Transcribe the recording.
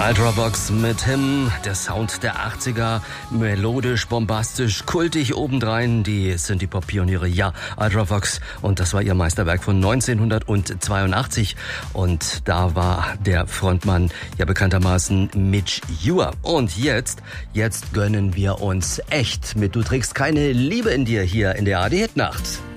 Ultravox mit Him, der Sound der 80er, melodisch, bombastisch, kultig obendrein, die sind die Pop-Pioniere, ja, Ultravox, und das war ihr Meisterwerk von 1982 und da war der Frontmann ja bekanntermaßen Midge Ure. Und jetzt gönnen wir uns echt mit Du trägst keine Liebe in dir hier in der ARD-Hit-Nacht.